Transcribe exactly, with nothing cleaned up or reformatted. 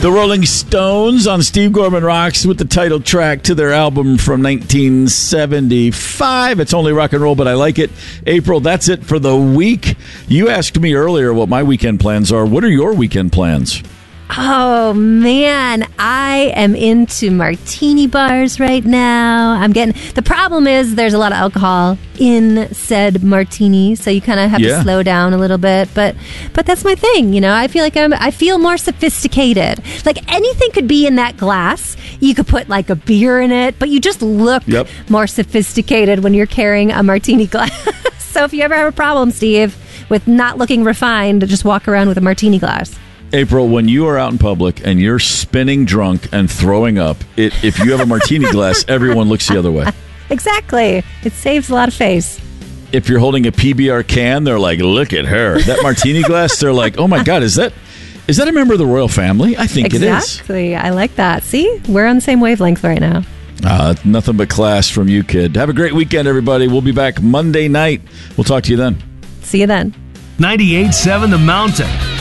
The Rolling Stones on Steve Gorman Rocks with the title track to their album from nineteen seventy-five. It's only rock and roll, but I like it. April, that's it for the week. You asked me earlier what my weekend plans are. What are your weekend plans? Oh, man, I am into martini bars right now. I'm getting... The problem is there's a lot of alcohol in said martini, so you kind of have Yeah. to slow down a little bit. But but that's my thing, you know? I feel like I'm... I feel more sophisticated. Like, anything could be in that glass. You could put, like, a beer in it, but you just look Yep. more sophisticated when you're carrying a martini glass. So if you ever have a problem, Steve, with not looking refined, just walk around with a martini glass. April, when you are out in public and you're spinning drunk and throwing up, it, if you have a martini glass, everyone looks the other way. Exactly. It saves a lot of face. If you're holding a P B R can, they're like, look at her. That martini glass, they're like, oh my God, is that is that a member of the royal family? I think it is. Exactly. I like that. See? We're on the same wavelength right now. Uh, nothing but class from you, kid. Have a great weekend, everybody. We'll be back Monday night. We'll talk to you then. See you then. ninety-eight point seven The Mountain.